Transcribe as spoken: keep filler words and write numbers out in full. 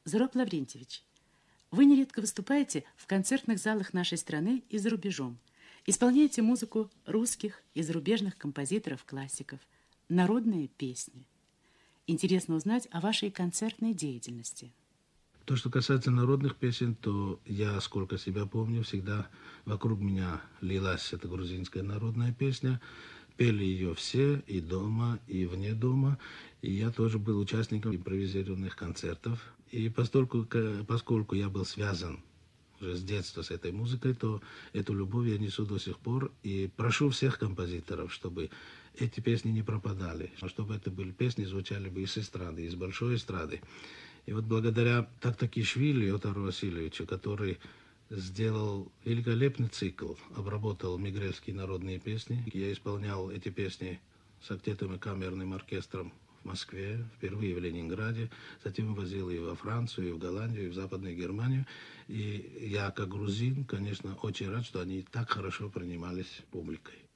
Зураб Лаврентьевич, вы нередко выступаете в концертных залах нашей страны и за рубежом. Исполняете музыку русских и зарубежных композиторов-классиков, народные песни. Интересно узнать о вашей концертной деятельности. То, что касается народных песен, то я, сколько себя помню, всегда вокруг меня лилась эта грузинская народная песня. Пели ее все и дома, и вне дома. И я тоже был участником импровизированных концертов. И поскольку, поскольку я был связан уже с детства с этой музыкой, то эту любовь я несу до сих пор. И прошу всех композиторов, чтобы эти песни не пропадали. Чтобы это были песни, звучали бы из эстрады, из большой эстрады. И вот благодаря Тактакишвили Отару Васильевичу, который сделал великолепный цикл, обработал мигрельские народные песни. Я исполнял эти песни с актетом и камерным оркестром в Москве, впервые в Ленинграде, затем возил и во Францию, и в Голландию, и в Западную Германию. И я, как грузин, конечно, очень рад, что они так хорошо принимались публикой.